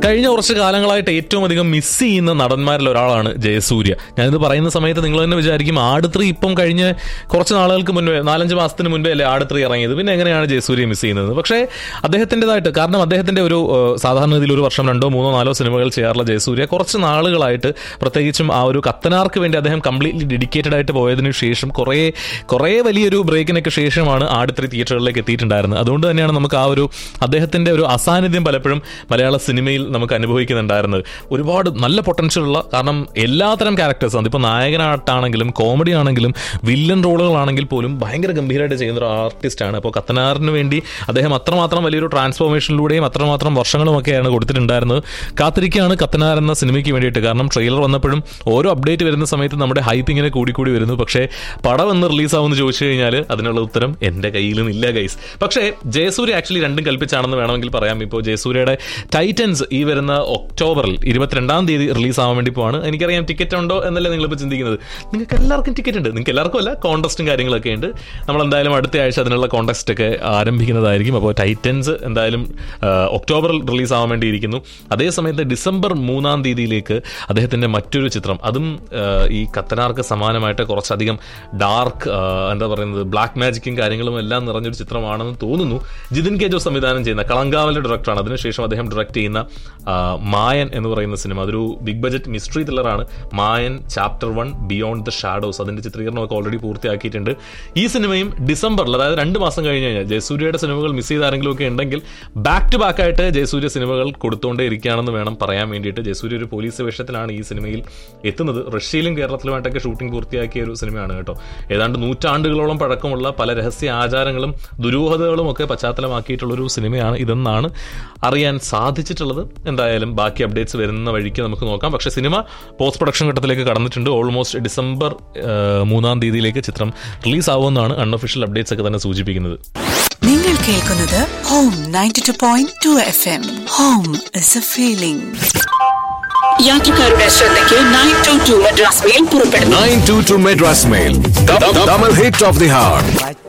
കഴിഞ്ഞ കുറച്ച് കാലങ്ങളായിട്ട് ഏറ്റവും അധികം മിസ് ചെയ്യുന്ന നടന്മാരിൽ ഒരാളാണ് ജയസൂര്യ. ഞാനിത് പറയുന്ന സമയത്ത് നിങ്ങൾ തന്നെ വിചാരിക്കും ആട് 3 ഇപ്പം കഴിഞ്ഞ കുറച്ച് നാളുകൾക്ക് മുൻപേ 4-5 മാസത്തിന് മുൻപേ അല്ലേ ആട് 3 ഇറങ്ങിയത്, പിന്നെ എങ്ങനെയാണ് ജയസൂര്യ മിസ് ചെയ്യുന്നത്? പക്ഷേ അദ്ദേഹത്തിൻ്റെതായിട്ട്, കാരണം അദ്ദേഹത്തിൻ്റെ ഒരു സാധാരണ രീതിയിൽ ഒരു വർഷം 2, 3, 4 സിനിമകൾ ചെയ്യാറുള്ള ജയസൂര്യ കുറച്ച് നാളുകളായിട്ട്, പ്രത്യേകിച്ചും ആ ഒരു കത്തനാർക്ക് വേണ്ടി അദ്ദേഹം കംപ്ലീറ്റ്ലി ഡെഡിക്കേറ്റഡ് ആയിട്ട് പോയതിനു ശേഷം കുറേ വലിയൊരു ബ്രേക്കിനൊക്കെ ശേഷമാണ് ആട് 3 തിയേറ്ററുകളിലേക്ക് എത്തിയിട്ടുണ്ടായിരുന്നത്. അതുകൊണ്ട് തന്നെയാണ് നമുക്ക് ആ ഒരു അദ്ദേഹത്തിൻ്റെ ഒരു അസാന്നിധ്യം പലപ്പോഴും മലയാള സിനിമയിൽ നമുക്ക് അനുഭവിക്കുന്നുണ്ടായിരുന്നത്. ഒരുപാട് നല്ല പൊട്ടൻഷ്യൽ ഉള്ള, കാരണം എല്ലാത്തരം ക്യാരക്ടേഴ്സ്, അതിപ്പോൾ നായകനായിട്ടാണെങ്കിലും കോമഡി ആണെങ്കിലും വില്ലൻ റോളുകളാണെങ്കിൽ പോലും ഭയങ്കര ഗംഭീരമായിട്ട് ചെയ്യുന്ന ഒരു ആർട്ടിസ്റ്റാണ്. അപ്പോൾ കത്തനാറിന് വേണ്ടി അദ്ദേഹം അത്രമാത്രം വലിയൊരു ട്രാൻസ്ഫോർമേഷനിലൂടെയും അത്രമാത്രം വർഷങ്ങളുമൊക്കെയാണ് കൊടുത്തിട്ടുണ്ടായിരുന്നത്. കാത്തിരിക്കുകയാണ് കത്തനാർ എന്ന സിനിമയ്ക്ക് വേണ്ടിയിട്ട്. കാരണം ട്രെയിലർ വന്നപ്പോഴും ഓരോ അപ്ഡേറ്റ് വരുന്ന സമയത്ത് നമ്മുടെ ഹൈപ്പ് ഇങ്ങനെ കൂടി വരുന്നു. പക്ഷേ പടം എന്ന് റിലീസാവുമെന്ന് ചോദിച്ചു കഴിഞ്ഞാൽ അതിനുള്ള ഉത്തരം എൻ്റെ കയ്യിലും ഇല്ല ഗൈസ്. പക്ഷേ ജയസൂര്യ ആക്ച്വലി രണ്ടും കൽപ്പിച്ചാണെന്ന് വേണമെങ്കിൽ പറയാം. ഇപ്പോൾ ജയസൂര്യയുടെ ടൈറ്റൻസ് ഈ വരുന്ന ഒക്ടോബറിൽ 22-ാം തീയതി റിലീസാവാൻ വേണ്ടി പോവാണ്. എനിക്കറിയാം ടിക്കറ്റ് ഉണ്ടോ എന്നല്ലേ നിങ്ങളിപ്പോൾ ചിന്തിക്കുന്നത്. നിങ്ങൾക്ക് എല്ലാവർക്കും ടിക്കറ്റ് ഉണ്ട്, നിങ്ങൾക്ക് എല്ലാവർക്കും അല്ല, കോൺടെസ്റ്റും കാര്യങ്ങളൊക്കെ ഉണ്ട്. നമ്മളെന്തായാലും അടുത്ത ആഴ്ച അതിനുള്ള കോൺടെസ്റ്റ് ഒക്കെ ആരംഭിക്കുന്നതായിരിക്കും. അപ്പോൾ ടൈറ്റൻസ് എന്തായാലും ഒക്ടോബറിൽ റിലീസാവാൻ വേണ്ടിയിരിക്കുന്നു. അതേസമയത്ത് ഡിസംബർ 3-ാം തീയതിയിലേക്ക് അദ്ദേഹത്തിൻ്റെ മറ്റൊരു ചിത്രം, അതും ഈ കത്തനാർക്ക് സമാനമായിട്ട് കുറച്ചധികം ഡാർക്ക്, എന്താ പറയുന്നത്, ബ്ലാക്ക് മാജിക്കും കാര്യങ്ങളും എല്ലാം നിറഞ്ഞൊരു ചിത്രമാണെന്ന് തോന്നുന്നു. ജിതിൻ കെ ജോസ് സംവിധാനം ചെയ്യുന്ന, കളങ്കാവലിന്റെ ഡയറക്ടറാണ്. അതിനുശേഷം അദ്ദേഹം ഡയറക്ട് ചെയ്യുന്ന മായൻ എന്ന് പറയുന്ന സിനിമ, അതൊരു big budget mystery ത്രില്ലറാണ്. Mayan chapter 1 beyond the shadows, അതിന്റെ ചിത്രീകരണമൊക്കെ ഓൾറെഡി പൂർത്തിയാക്കിയിട്ടുണ്ട്. ഈ സിനിമയും ഡിസംബറിൽ, അതായത് 2 മാസം കഴിഞ്ഞ് കഴിഞ്ഞാൽ, ജയസൂര്യയുടെ സിനിമകൾ മിസ് ചെയ്ത ആരെങ്കിലും ഒക്കെ ഉണ്ടെങ്കിൽ ബാക്ക് ടു ബാക്ക് ആയിട്ട് ജയസൂര്യ സിനിമകൾ കൊടുത്തുകൊണ്ടേ ഇരിക്കുകയാണെന്ന് വേണം പറയാൻ വേണ്ടിയിട്ട്. ജയസൂര്യ ഒരു പോലീസ് വേഷത്തിലാണ് ഈ സിനിമയിൽ എത്തുന്നത്. റഷ്യയിലും കേരളത്തിലുമായിട്ടൊക്കെ ഷൂട്ടിംഗ് പൂർത്തിയാക്കിയ ഒരു സിനിമയാണ് കേട്ടോ. ഏതാണ്ട് 100 ആണ്ടുകളോളം പഴക്കമുള്ള പല രഹസ്യ ആചാരങ്ങളും ദുരൂഹതകളും ഒക്കെ പശ്ചാത്തലമാക്കിയിട്ടുള്ളൊരു സിനിമയാണ് ഇതെന്നാണ് അറിയാൻ സാധിച്ചിട്ടുള്ളത്. എന്തായാലും ബാക്കി അപ്ഡേറ്റ്സ് വരുന്ന വഴിക്ക് നമുക്ക് നോക്കാം. പക്ഷേ സിനിമ പോസ്റ്റ് പ്രൊഡക്ഷൻ ഘട്ടത്തിലേക്ക് കടന്നിട്ടുണ്ട്. ഓൾമോസ്റ്റ് ഡിസംബർ 3-ാം തീയതിയിലേക്ക് ചിത്രം റിലീസ് ആവുമെന്നാണ് അൺഒഫീഷ്യൽ അപ്ഡേറ്റ്സ് ഒക്കെ തന്നെ സൂചിപ്പിക്കുന്നത്. നിങ്ങൾ കേൾക്കുന്നത് home 92.2 FM. Home is a feeling. യാത്രക്കാരുടെ ശ്രദ്ധയ്ക്ക് 922 മദ്രാസ് മെയിൽ പുറപ്പെടുന്നു. 922 Madras mail, Tamil hit of the heart.